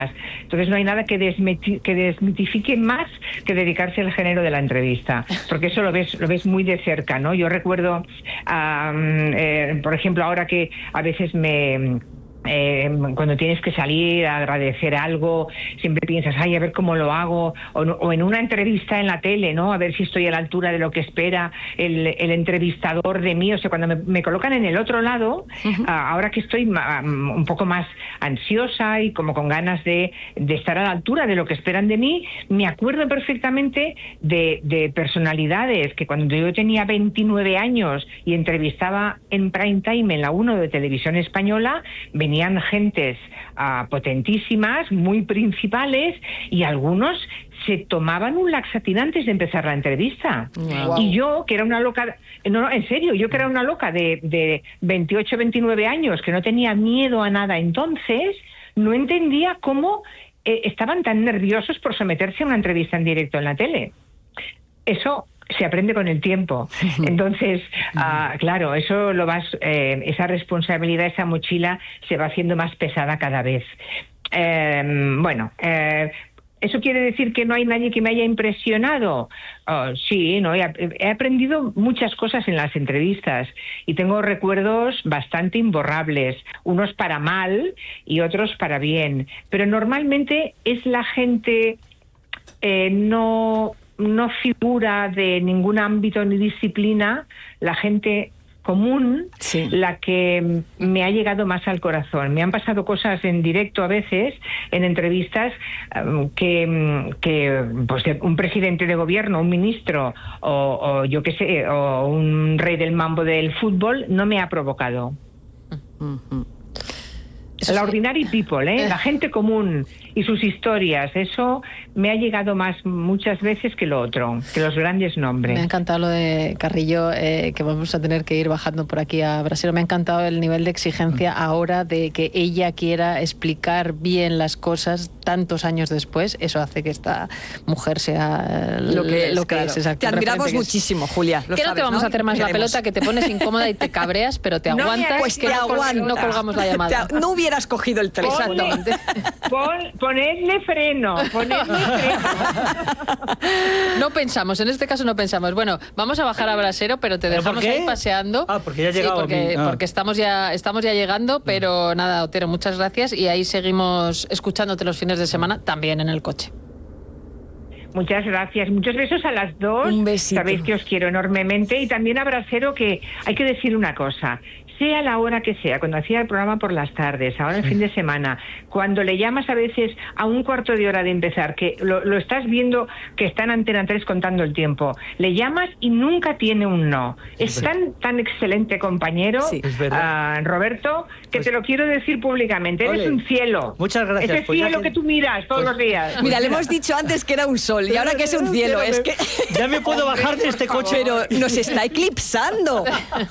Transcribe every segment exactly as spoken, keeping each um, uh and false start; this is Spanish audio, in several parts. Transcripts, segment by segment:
Entonces no hay nada que, desmiti que desmitifique más que dedicarse al género de la entrevista, porque eso lo ves lo ves muy de cerca, ¿no? Yo recuerdo, um, eh, por ejemplo, ahora que a veces me... Eh, cuando tienes que salir a agradecer algo, siempre piensas, ay, a ver cómo lo hago, o, no, o en una entrevista en la tele, ¿no? A ver si estoy a la altura de lo que espera el, el entrevistador de mí. O sea, cuando me, me colocan en el otro lado, uh-huh. uh, ahora que estoy um, un poco más ansiosa y como con ganas de, de estar a la altura de lo que esperan de mí, me acuerdo perfectamente de, de personalidades que cuando yo tenía veintinueve años y entrevistaba en prime time en la uno de Televisión Española, venían gentes uh, potentísimas, muy principales, y algunos se tomaban un laxatín antes de empezar la entrevista. Wow. Y yo, que era una loca, no, no, en serio, yo que era una loca de, de veintiocho, veintinueve años, que no tenía miedo a nada entonces, no entendía cómo eh, estaban tan nerviosos por someterse a una entrevista en directo en la tele. Eso se aprende con el tiempo. Entonces, uh, claro, eso lo vas, eh, esa responsabilidad, esa mochila se va haciendo más pesada cada vez. Eh, bueno, eh, ¿eso quiere decir que no hay nadie que me haya impresionado? Oh, sí, no, he, he aprendido muchas cosas en las entrevistas y tengo recuerdos bastante imborrables, unos para mal y otros para bien. Pero normalmente es la gente eh, no... no figura de ningún ámbito ni disciplina, la gente común, sí. la que me ha llegado más al corazón. Me han pasado cosas en directo a veces, en entrevistas, que, que pues, un presidente de gobierno, un ministro o, o yo qué sé, o un rey del mambo del fútbol no me ha provocado. Uh-huh. Eso la ordinary people, ¿eh? La gente común y sus historias, eso me ha llegado más muchas veces que lo otro, que los grandes nombres. Me ha encantado lo de Carrillo, eh, que vamos a tener que ir bajando por aquí a Brasero. Me ha encantado el nivel de exigencia ahora de que ella quiera explicar bien las cosas tantos años después. Eso hace que esta mujer sea lo que es. Lo que claro. es exacto, te admiramos muchísimo, es. Julia. Que no te vamos ¿no? a hacer más Queremos. la pelota, que te pones incómoda y te cabreas, pero te aguantas. No, pues que te no, aguanta. no colgamos la llamada. Te, no hubieras cogido el teléfono. Exactamente. Pon, ponedle freno, ponedle freno. No pensamos, en este caso no pensamos. Bueno, vamos a bajar a Brasero, pero te dejamos ahí paseando. Ah, porque ya ha llegado. Sí, porque, ah. porque estamos ya estamos ya llegando, pero nada, Otero, muchas gracias y ahí seguimos escuchándote los fines de semana, también en el coche. Muchas gracias. Muchos besos a las dos. Un besito. Sabéis que os quiero enormemente. Y también a Brasero, que hay que decir una cosa. Sea la hora que sea, cuando hacía el programa por las tardes, ahora el fin de semana, cuando le llamas a veces a un cuarto de hora de empezar, que lo, lo estás viendo que está en Antena tres contando el tiempo, le llamas y nunca tiene un no. Es, es tan tan excelente compañero, sí, uh, Roberto, que pues, te lo quiero decir públicamente. Eres ole. un cielo. Muchas gracias. Ese cielo pues que... que tú miras todos pues, los días. Mira, le hemos dicho antes que era un sol y ahora que es un cielo. Es que ya me puedo bajar de este coche. Pero nos está eclipsando.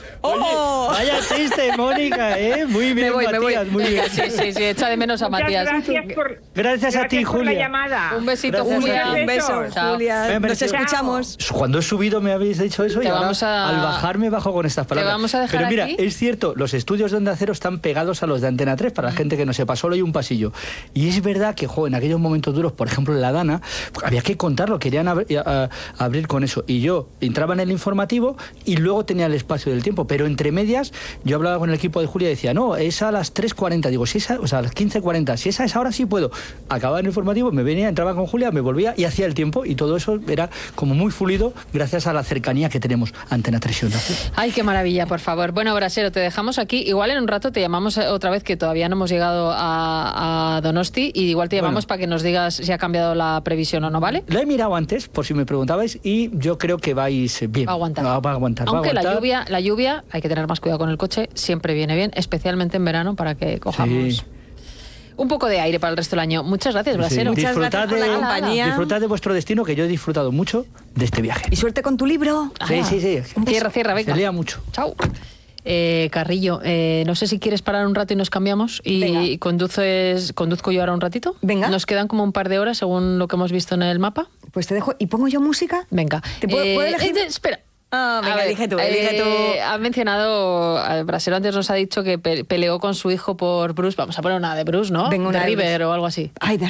¡Oh! Vaya triste, Mónica, ¿eh? Muy bien, me voy, Matías, me voy. muy bien. Sí, sí, sí, echa de menos a Muchas Matías. Gracias, por, gracias, gracias a ti, por Julia. La llamada. Un besito, gracias Julia. Un beso, Chao. Julia. Nos escuchamos. Cuando he subido me habéis dicho eso. Te y ahora, a... al bajar me bajo con estas palabras. Te vamos a dejar Pero mira, aquí. es cierto, los estudios de Onda Cero están pegados a los de Antena tres, para la gente que no sepa, solo hay un pasillo. Y es verdad que, jo, en aquellos momentos duros, por ejemplo en La Dana, había que contarlo, querían ab a, a, abrir con eso. Y yo entraba en el informativo y luego tenía el espacio del tiempo. Pero entre medias, yo hablaba con el equipo de Julia y decía, no, es a las tres cuarenta. Digo, si esa, o sea, a las quince cuarenta. Si esa es ahora, sí puedo. Acababa el informativo, me venía, entraba con Julia, me volvía y hacía el tiempo. Y todo eso era como muy fluido gracias a la cercanía que tenemos Antena tres y Onda Cero. Ay, qué maravilla, por favor. Bueno, Brasero, te dejamos aquí. Igual en un rato te llamamos otra vez, que todavía no hemos llegado a, a Donosti, y igual te llamamos bueno. para que nos digas si ha cambiado la previsión o no, ¿vale? La he mirado antes, por si me preguntabais, y yo creo que vais bien. Va a aguantar. Va, va a aguantar. Aunque va a aguantar. la lluvia, la lluvia, hay que tener más cuidado con el coche, siempre viene bien, especialmente en verano, para que cojamos... Sí. Un poco de aire para el resto del año. Muchas gracias, Brasero. Sí. Muchas disfrutad gracias por de, la compañía. Disfrutad de vuestro destino, que yo he disfrutado mucho de este viaje. Y suerte con tu libro. Sí, ah, sí, sí. Cierra, cierra, venga. Se lea mucho. Chao. Eh, Carrillo, eh, no sé si quieres parar un rato y nos cambiamos y conduces, conduzco yo ahora un ratito. Venga. Nos quedan como un par de horas según lo que hemos visto en el mapa. Pues te dejo. ¿Y pongo yo música? Venga. ¿Te puedo, eh, ¿puedo elegir? eh, espera. Ah, venga, A ver, elige tú, elige tú. eh, Ha mencionado, al Brasero antes nos ha dicho que pe- peleó con su hijo por Bruce. Vamos a poner una de Bruce, ¿no? Venga, una de de River Bruce. o algo así. Ay, de